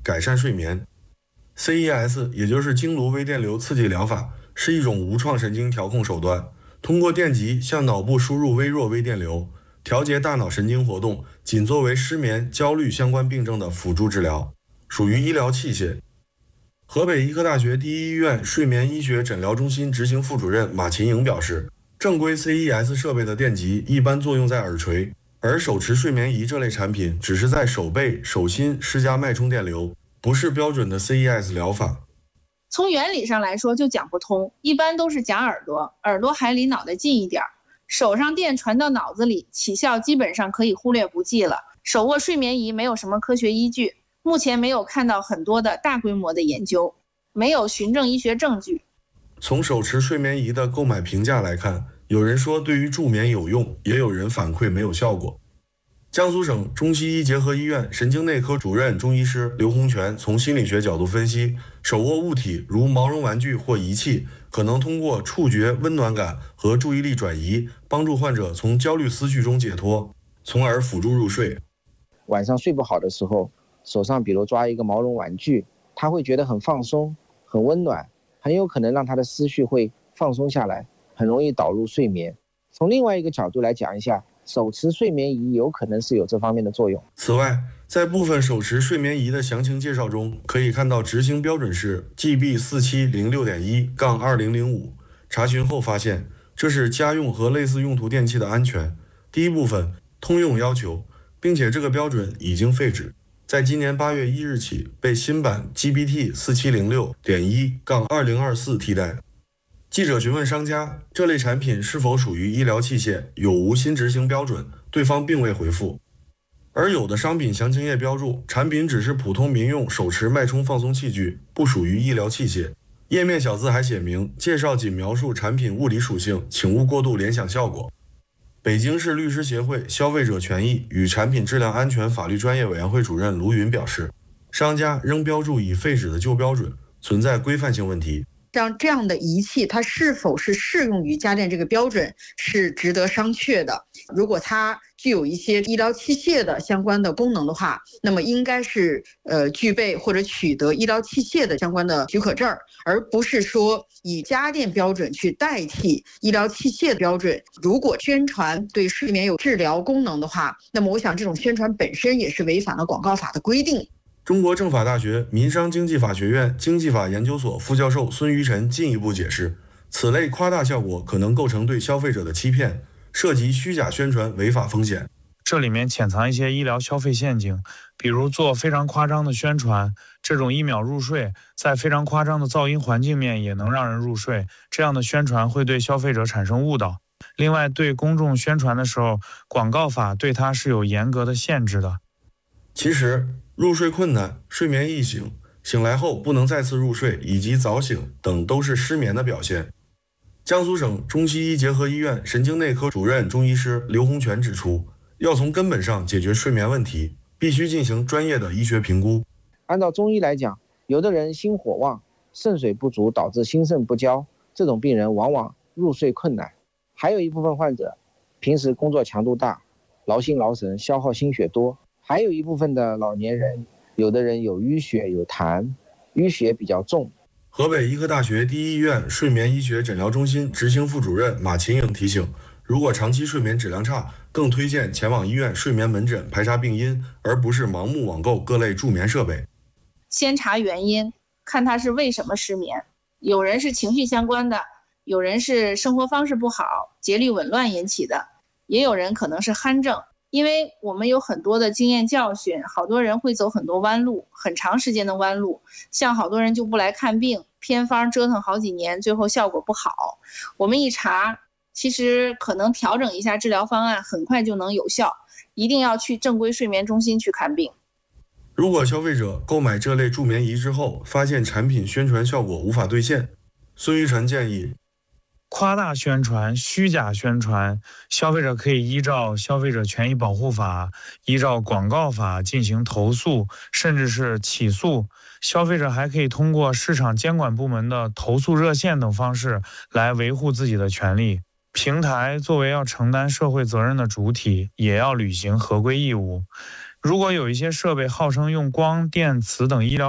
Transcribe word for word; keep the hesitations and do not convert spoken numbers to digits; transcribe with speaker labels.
Speaker 1: 改善睡眠。C E S 也就是经颅微电流刺激疗法，是一种无创神经调控手段，通过电极向脑部输入微弱微电流，调节大脑神经活动，仅作为失眠、焦虑相关病症的辅助治疗，属于医疗器械。河北医科大学第一医院睡眠医学诊疗中心执行副主任马琴颖表示，正规 C E S 设备的电极一般作用在耳垂，而手持睡眠仪这类产品只是在手背、手心施加脉冲电流，不是标准的 C E S 疗法。
Speaker 2: 从原理上来说就讲不通，一般都是夹耳朵，耳朵还离脑袋近一点，手上电传到脑子里，起效基本上可以忽略不计了。手握睡眠仪没有什么科学依据，目前没有看到很多的大规模的研究，没有循证医学证据。
Speaker 1: 从手持睡眠仪的购买评价来看，有人说对于助眠有用，也有人反馈没有效果。江苏省中西医结合医院神经内科主任中医师刘洪全从心理学角度分析，手握物体如毛绒玩具或仪器，可能通过触觉温暖感和注意力转移，帮助患者从焦虑思绪中解脱，从而辅助入睡。
Speaker 3: 晚上睡不好的时候，手上比如抓一个毛绒玩具，他会觉得很放松、很温暖，很有可能让他的思绪会放松下来，很容易导入睡眠。从另外一个角度来讲一下，手持睡眠仪有可能是有这方面的作用。
Speaker 1: 此外，在部分手持睡眠仪的详情介绍中，可以看到执行标准是 G B 四七零六点一杠二零零五。查询后发现，这是家用和类似用途电器的安全第一部分通用要求，并且这个标准已经废止，在今年八月一日起被新版 G B T 四七零六点一杠二零二四替代。记者询问商家这类产品是否属于医疗器械，有无新执行标准，对方并未回复。而有的商品详情页标注产品只是普通民用手持脉冲放松器具，不属于医疗器械。页面小字还写明介绍仅描述产品物理属性，请勿过度联想效果。北京市律师协会消费者权益与产品质量安全法律专业委员会主任卢云表示，商家仍标注已废止的旧标准，存在规范性问题。
Speaker 4: 像这样的仪器，它是否是适用于家电这个标准是值得商榷的。如果它具有一些医疗器械的相关的功能的话，那么应该是呃具备或者取得医疗器械的相关的许可证，而不是说以家电标准去代替医疗器械的标准。如果宣传对睡眠有治疗功能的话，那么我想这种宣传本身也是违反了广告法的规定。
Speaker 1: 中国政法大学民商经济法学院经济法研究所副教授孙于晨进一步解释，此类夸大效果可能构成对消费者的欺骗，涉及虚假宣传违法风险。
Speaker 5: 这里面潜藏一些医疗消费陷阱，比如做非常夸张的宣传，这种一秒入睡，在非常夸张的噪音环境面也能让人入睡，这样的宣传会对消费者产生误导。另外，对公众宣传的时候，广告法对它是有严格的限制的。
Speaker 1: 其实入睡困难、睡眠易醒、醒来后不能再次入睡以及早醒等都是失眠的表现。江苏省中西医结合医院神经内科主任中医师刘洪全指出，要从根本上解决睡眠问题，必须进行专业的医学评估。
Speaker 3: 按照中医来讲，有的人心火旺，肾水不足导致心肾不交，这种病人往往入睡困难。还有一部分患者平时工作强度大，劳心劳神，消耗心血多。还有一部分的老年人，有的人有淤血有痰，淤血比较重。
Speaker 1: 河北医科大学第一医院睡眠医学诊疗中心执行副主任马琴颖提醒，如果长期睡眠质量差，更推荐前往医院睡眠门诊排查病因，而不是盲目网购各类助眠设备。
Speaker 2: 先查原因，看他是为什么失眠。有人是情绪相关的，有人是生活方式不好、节律紊乱引起的，也有人可能是鼾症。因为我们有很多的经验教训，好多人会走很多弯路，很长时间的弯路，像好多人就不来看病，偏方折腾好几年，最后效果不好。我们一查，其实可能调整一下治疗方案，很快就能有效。一定要去正规睡眠中心去看病。
Speaker 1: 如果消费者购买这类助眠仪之后，发现产品宣传效果无法兑现，孙于晨建议，
Speaker 5: 夸大宣传、虚假宣传，消费者可以依照消费者权益保护法、依照广告法进行投诉，甚至是起诉。消费者还可以通过市场监管部门的投诉热线等方式来维护自己的权利。平台作为要承担社会责任的主体，也要履行合规义务。 如果有一些设备号称用光电、磁等医疗